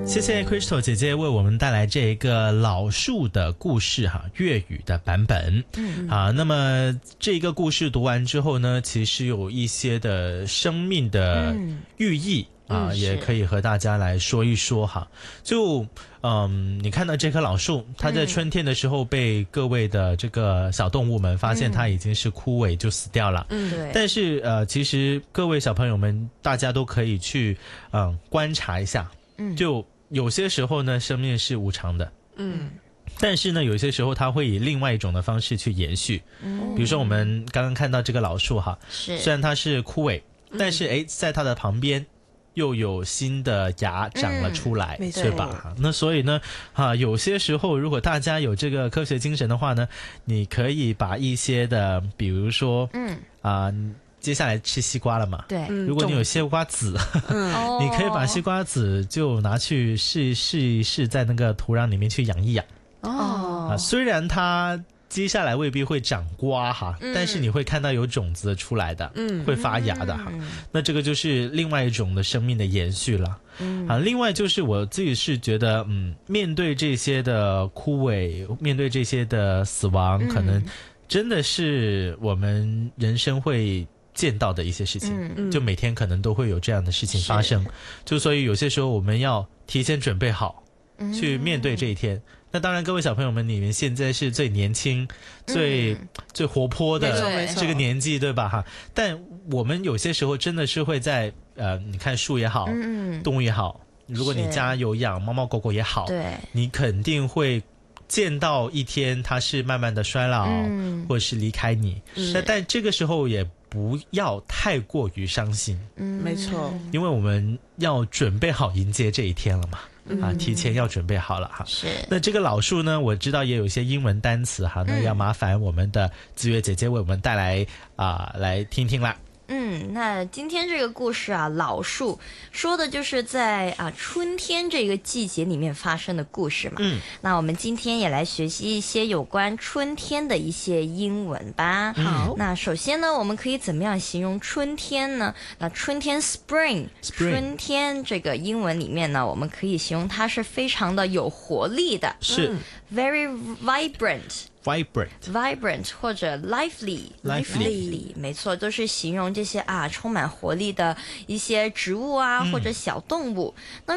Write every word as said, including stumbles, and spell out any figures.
谢谢 Crystal 姐姐为我们带来这一个老树的故事哈，粤语的版本。嗯，啊，那么这个故事读完之后呢，其实有一些的生命的寓意。嗯啊，也可以和大家来说一说哈。就嗯，你看到这棵老树，它在春天的时候被各位的这个小动物们发现它已经是枯萎就死掉了。嗯，对。但是呃，其实各位小朋友们，大家都可以去嗯观察一下。嗯，就有些时候呢，生命是无常的。嗯。但是呢，有些时候它会以另外一种的方式去延续。嗯。比如说我们刚刚看到这个老树哈，是虽然它是枯萎，但是诶，在它的旁边。又有新的芽长了出来，嗯、对吧？那所以呢，啊，有些时候如果大家有这个科学精神的话呢，你可以把一些的，比如说，嗯啊、呃，接下来吃西瓜了嘛，对，如果你有西瓜籽，嗯、你可以把西瓜籽就拿去试试一试，在那个土壤里面去养一养。哦，啊，虽然它。接下来未必会长瓜哈，嗯、但是你会看到有种子出来的，嗯、会发芽的哈。嗯、那这个就是另外一种的生命的延续了。嗯、啊，另外就是我自己是觉得，嗯，面对这些的枯萎，面对这些的死亡，嗯、可能真的是我们人生会见到的一些事情。嗯、就每天可能都会有这样的事情发生，就所以有些时候我们要提前准备好，嗯、去面对这一天。那当然，各位小朋友们，你们现在是最年轻、最、嗯、最活泼的这个年纪，对吧？哈，但我们有些时候真的是会在呃，你看树也好，嗯、动物也好，如果你家有养猫猫狗狗也好，对，你肯定会见到一天它是慢慢的衰老，嗯、或者是离开你。但但这个时候也不要太过于伤心， 嗯，没错， 因为我们要准备好迎接这一天了嘛。啊，提前要准备好了哈。是。那这个老树呢，我知道也有一些英文单词哈，那要麻烦我们的子月姐姐为我们带来啊、呃，来听听啦。 嗯，那今天这个故事啊，老树说的就是在啊春天这个季节里面发生的故事嘛。嗯，那我们今天也来学习一些有关春天的一些英文吧。好，那首先呢，我们可以怎么样形容春天呢？那春天 spring，, spring 春天这个英文里面呢，我们可以形容它是非常的有活力的， 是、嗯、 very vibrant。vibrant vibrant 或者 lively lively 没错，都是形容这些啊充满活力的一些植物啊、嗯、或者小动物。那